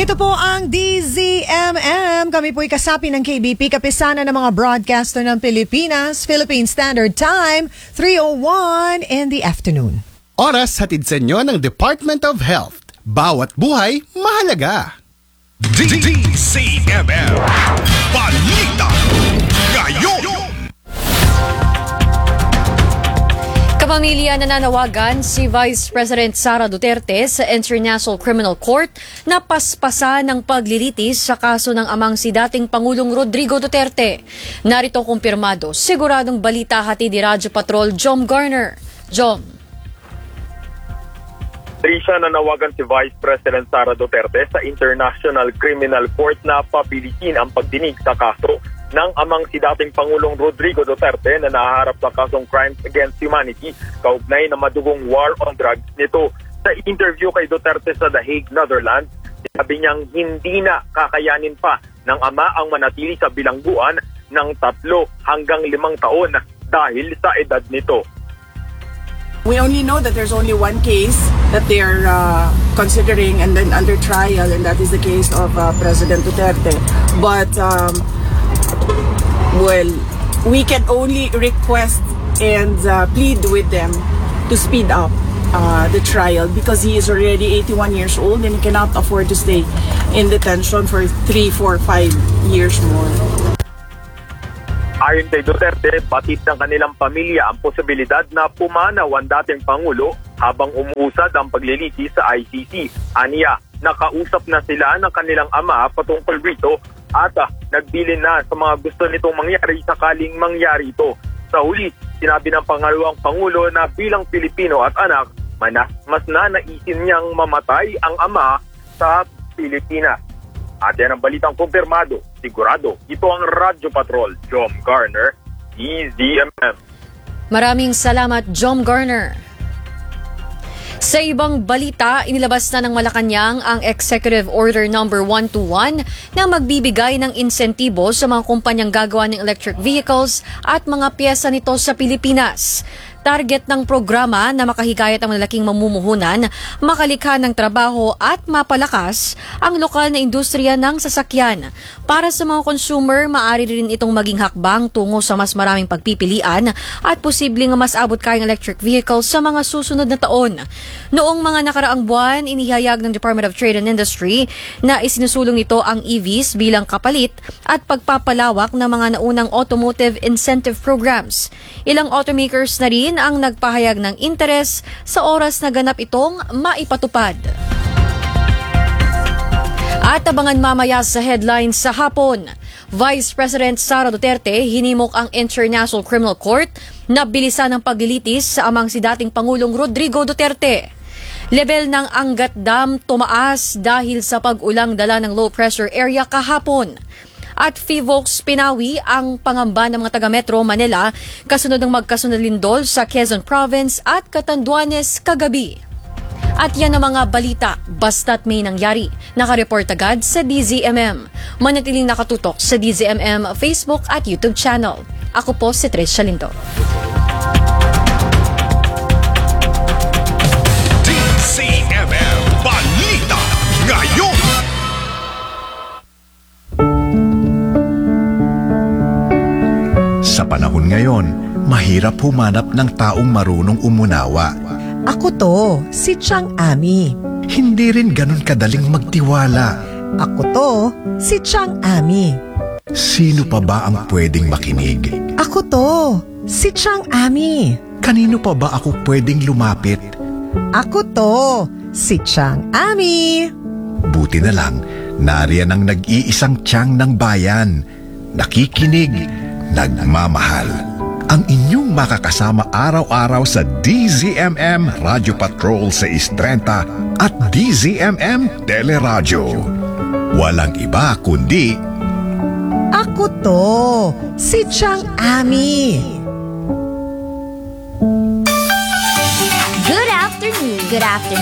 Ito po ang DZMM. Kami po'y kasapi ng KBP, kapisanan ng mga broadcaster ng Pilipinas, Philippine Standard Time, 3:01 in the afternoon. Oras hatid sa inyo ng Department of Health. Bawat buhay, mahalaga. DZMM Balita Ngayon. Kapamilya nananawagan si Vice President Sara Duterte sa International Criminal Court na paspasan ng paglilitis sa kaso ng amang si dating Pangulong Rodrigo Duterte. Narito kumpirmado, siguradong balita hatid ni Radyo Patrol Jom Garner. Jom. Trisha, nanawagan si Vice President Sara Duterte sa International Criminal Court na pabilisin ang pagdinig sa kaso ng amang si dating Pangulong Rodrigo Duterte na nahaharap sa kasong Crimes Against Humanity kaugnay na madugong war on drugs nito. Sa interview kay Duterte sa The Hague, Netherlands, sabi niyang hindi na kakayanin pa ng ama ang manatili sa bilangguan ng 3 hanggang 5 taon dahil sa edad nito. We only know that there's only one case that they're considering and then under trial, and that is the case of President Duterte. But, well, we can only request and plead with them to speed up the trial because he is already 81 years old and he cannot afford to stay in detention for 3, 4, 5 years more. Ayon kay Duterte, batid ng kanilang pamilya ang posibilidad na pumanaw ang dating Pangulo habang umuusad ang paglilitis sa ICC. Aniya, nakausap na sila ng kanilang ama patungkol rito at nagbilin na sa mga gusto nitong mangyari sakaling mangyari ito. Sa huli, sinabi ng pangalawang Pangulo na bilang Pilipino at anak, mas nanaisin niyang mamatay ang ama sa Pilipinas. At yan ang balitang kumpirmado, sigurado. Ito ang Radyo Patrol, Jom Garner, DZMM. Maraming salamat, Jom Garner. Sa ibang balita, inilabas na ng Malacanang ang Executive Order No. 121 na magbibigay ng insentibo sa mga kumpanyang gagawa ng electric vehicles at mga piyesa nito sa Pilipinas. Target ng programa na makahikayat ang malalaking mamumuhunan, makalikha ng trabaho at mapalakas ang lokal na industriya ng sasakyan. Para sa mga consumer, maaari rin itong maging hakbang tungo sa mas maraming pagpipilian at posibleng mas abot kayang electric vehicles sa mga susunod na taon. Noong mga nakaraang buwan, inihayag ng Department of Trade and Industry na isinusulong nito ang EVs bilang kapalit at pagpapalawak ng mga naunang automotive incentive programs. Ilang automakers na rin ang nagpahayag ng interes sa oras na ganap itong maipatupad. At abangan mamaya sa headlines sa hapon, Vice President Sara Duterte hinimok ang International Criminal Court na bilisan ng paglilitis sa amang si dating Pangulong Rodrigo Duterte. Level ng Angat Dam tumaas dahil sa pag-ulang dala ng low pressure area kahapon. At Fivox Pinawi ang pangamba ng mga taga-Metro Manila kasunod ng magkasunod lindol sa Quezon Province at Catanduanes kagabi. At yan ang mga balita, basta't may nangyari. Nakareport agad sa DZMM. Manatiling nakatutok sa DZMM Facebook at YouTube channel. Ako po si Trish Lindo. DZMM Balita Ngayon. Sa panahon ngayon, mahirap humanap ng taong marunong umunawa. Ako to, si Chang Ami. Hindi rin ganun kadaling magtiwala. Ako to, si Chang Ami. Sino pa ba ang pwedeng makinig? Ako to, si Chang Ami. Kanino pa ba ako pwedeng lumapit? Ako to, si Chang Ami. Buti na lang, nariyan ang nag-iisang tiyang ng bayan. Nakikinig, nagmamahal. Ang inyong makakasama araw-araw sa DZMM Radio Patrol sa 6:30 at DZMM Teleradyo. Walang iba kundi Ako to, si Chang Ami. Good afternoon. Good afternoon.